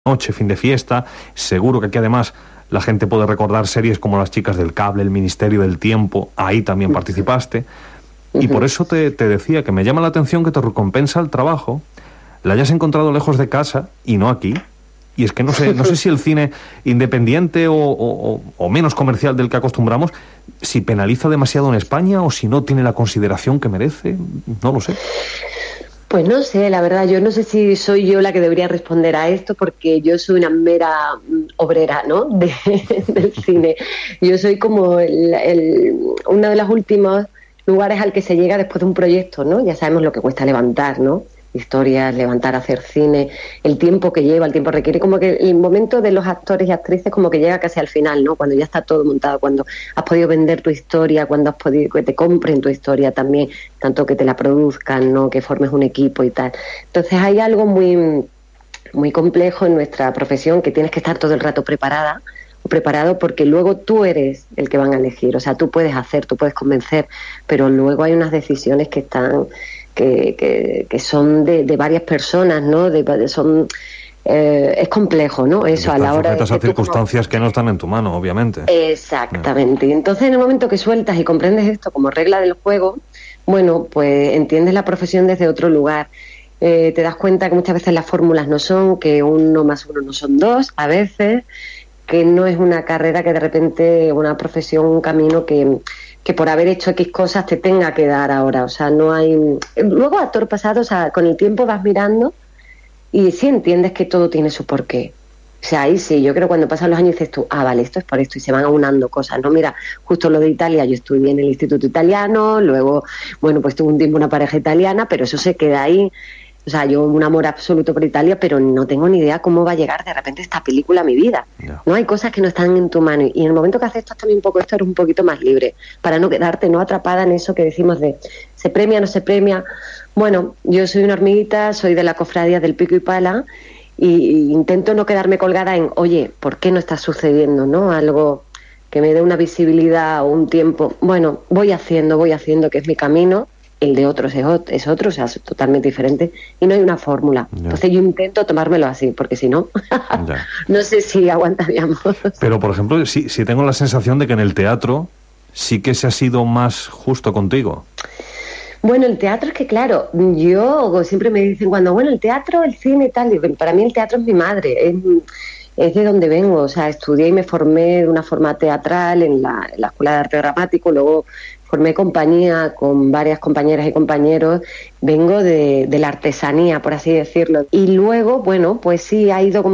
noche, fin de fiesta. Seguro que aquí además la gente puede recordar series como Las chicas del cable, El Ministerio del Tiempo. Ahí también participaste. Y por eso te decía que me llama la atención que te recompensa el trabajo, la hayas encontrado lejos de casa y no aquí. Y es que no sé si el cine independiente o menos comercial del que acostumbramos, si penaliza demasiado en España o si no tiene la consideración que merece, no lo sé. Pues no sé, la verdad, yo no sé si soy yo la que debería responder a esto, porque yo soy una mera obrera, ¿no? Del cine. Yo soy como uno de los últimos lugares al que se llega después de un proyecto, ¿no? Ya sabemos lo que cuesta levantar, ¿no? Historias, levantar, hacer cine, el tiempo que lleva, el tiempo requiere, como que el momento de los actores y actrices como que llega casi al final, ¿no? Cuando ya está todo montado, cuando has podido vender tu historia, cuando has podido que te compren tu historia también, tanto que te la produzcan, ¿no? Que formes un equipo y tal. Entonces hay algo muy, muy complejo en nuestra profesión, que tienes que estar todo el rato preparada o preparado, porque luego tú eres el que van a elegir, o sea, tú puedes hacer, tú puedes convencer, pero luego hay unas decisiones que están que son de varias personas, ¿no? Es complejo, ¿no? Eso a la hora de... a circunstancias que no están en tu mano, obviamente. Exactamente. Y entonces, en el momento que sueltas y comprendes esto como regla del juego, bueno, pues entiendes la profesión desde otro lugar. Te das cuenta que muchas veces las fórmulas no son, que 1 más 1 no son 2, a veces, que no es una carrera que de repente, una profesión, un camino que por haber hecho X cosas te tenga que dar ahora, o sea, no hay... Luego, a toro pasado, o sea, con el tiempo vas mirando y sí entiendes que todo tiene su porqué. O sea, ahí sí, yo creo que cuando pasan los años dices tú, vale, esto es por esto, y se van aunando cosas, ¿no? Mira, justo lo de Italia, yo estudié en el Instituto Italiano, luego, bueno, pues tuve un tiempo una pareja italiana, pero eso se queda ahí. O sea, yo un amor absoluto por Italia, pero no tengo ni idea cómo va a llegar de repente esta película a mi vida. No, hay cosas que no están en tu mano. Y en el momento que aceptas también un poco esto, eres un poquito más libre, para no quedarte no atrapada en eso que decimos de se premia, no se premia. Bueno, yo soy una hormiguita, soy de la cofradía del pico y pala, y intento no quedarme colgada en, oye, ¿por qué no está sucediendo, no? Algo que me dé una visibilidad o un tiempo. Bueno, voy haciendo, que es mi camino. El de otros es otro, o sea, es totalmente diferente, y no hay una fórmula. Entonces yo intento tomármelo así, porque si no, no sé si aguantaríamos. Pero, por ejemplo, sí tengo la sensación de que en el teatro sí que se ha sido más justo contigo. Bueno, el teatro es que, claro, yo siempre me dicen cuando, bueno, el teatro, el cine y tal, digo, para mí el teatro es mi madre, es de donde vengo, o sea, estudié y me formé de una forma teatral en la Escuela de Arte Dramático, luego formé compañía con varias compañeras y compañeros, vengo de la artesanía, por así decirlo. Y luego, bueno, pues sí, ha ido como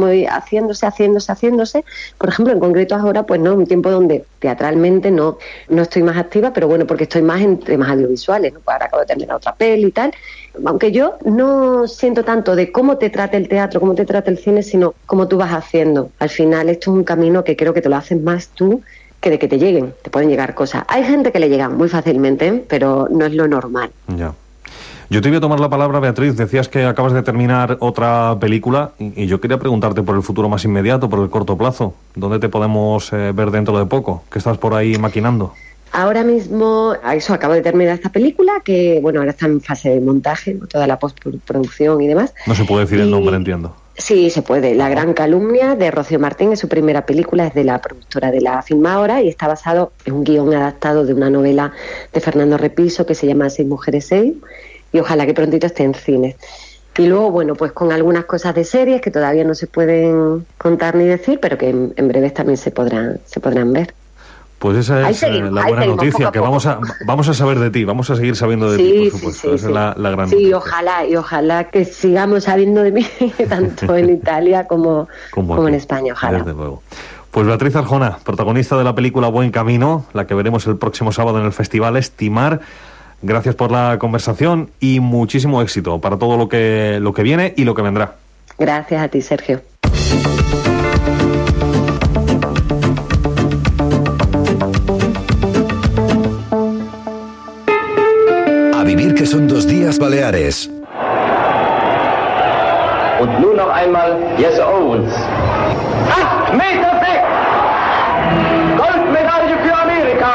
haciéndose. Por ejemplo, en concreto ahora, pues no, un tiempo donde teatralmente no estoy más activa, pero bueno, porque estoy más en temas audiovisuales, ¿no? Pues ahora acabo de terminar otra peli y tal. Aunque yo no siento tanto de cómo te trata el teatro, cómo te trata el cine, sino cómo tú vas haciendo. Al final esto es un camino que creo que te lo haces más tú que de que te lleguen, te pueden llegar cosas. Hay gente que le llegan muy fácilmente, pero no es lo normal. Ya. Yo te voy a tomar la palabra, Beatriz. Decías que acabas de terminar otra película y yo quería preguntarte por el futuro más inmediato, por el corto plazo. ¿Dónde te podemos ver dentro de poco? ¿Qué estás por ahí maquinando? Ahora mismo, acabo de terminar esta película, que bueno, ahora está en fase de montaje, toda la postproducción y demás. No se puede decir el nombre, entiendo. Sí, se puede. La Gran Calumnia, de Rocío Martín, es su primera película, es de la productora de La Filmadora y está basado en un guión adaptado de una novela de Fernando Repiso que se llama 6 mujeres 6, y ojalá que prontito esté en cines. Y luego, bueno, pues con algunas cosas de series que todavía no se pueden contar ni decir, pero que en breves también se podrán ver. Pues esa es la buena noticia, que vamos a saber de ti, vamos a seguir sabiendo de ti, por supuesto. Esa es la gran noticia. Sí, ojalá que sigamos sabiendo de mí, tanto en Italia como en España, ojalá. Desde luego. Pues Beatriz Arjona, protagonista de la película Buen Camino, la que veremos el próximo sábado en el Festival Estimar. Gracias por la conversación y muchísimo éxito para todo lo que viene y lo que vendrá. Gracias a ti, Sergio. Vivir que son 2 días Baleares. Und nun noch einmal Jesse Owens. 8 Meter weg! Goldmedaille für Amerika!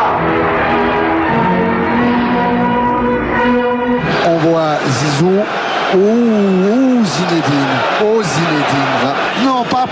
On voit Zizou. Zinedine. Oh Zinedine. Non, pas